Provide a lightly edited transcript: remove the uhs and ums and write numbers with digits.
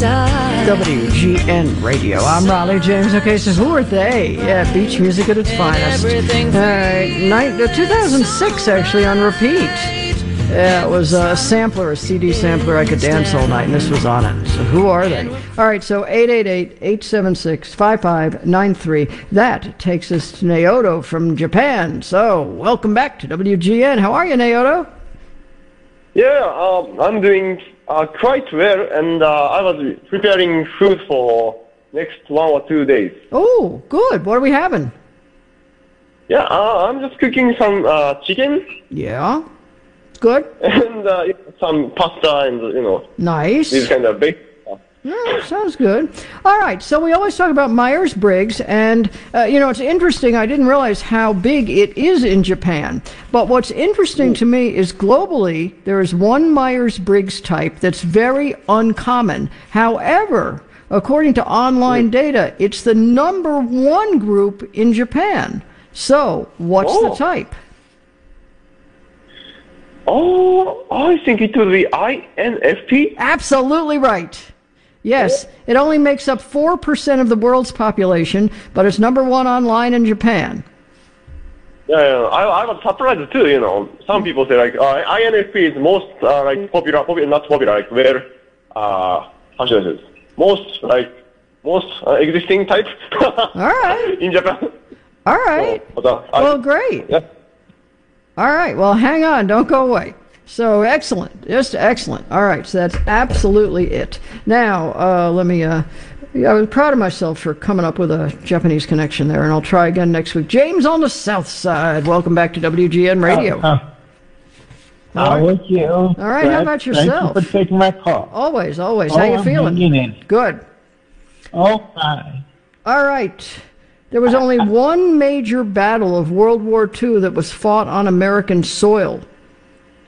WGN Radio. I'm Raleigh James. Okay, so who are they? Yeah, beach music at its finest. All right, 2006 actually on repeat. Yeah, it was a sampler, a CD sampler I could dance all night, and this was on it. So who are they? All right, so 888-876-5593. That takes us to Naoto from Japan. So welcome back to WGN. How are you, Naoto? Yeah, I'm doing quite well, and I was preparing food for next 1 or 2 days. Oh, good. What are we having? Yeah, I'm just cooking some chicken. Yeah. Good. And some pasta and, Nice. This kind of basic stuff. Yeah, sounds good. All right, so we always talk about Myers-Briggs, and, it's interesting. I didn't realize how big it is in Japan. But what's interesting to me is globally, there is one Myers-Briggs type that's very uncommon. However, according to online data, it's the number one group in Japan. So, what's the type? Oh, I think it will be INFP. Absolutely right. Yes, it only makes up 4% of the world's population, but it's number one online in Japan. Yeah, I was surprised too. Some people say INFP is most popular, not popular, how should I say this? Most existing type. All right. In Japan. All right. Well, great. Yeah. All right. Well, hang on. Don't go away. So excellent. Just excellent. All right. So that's absolutely it. Now, I was proud of myself for coming up with a Japanese connection there, and I'll try again next week. James on the South Side. Welcome back to WGN Radio. How are you? All right. How about yourself? Thank you for taking my call. Always. How you feeling? Hanging in. Good. Oh, fine. All right. There was only one major battle of World War II that was fought on American soil.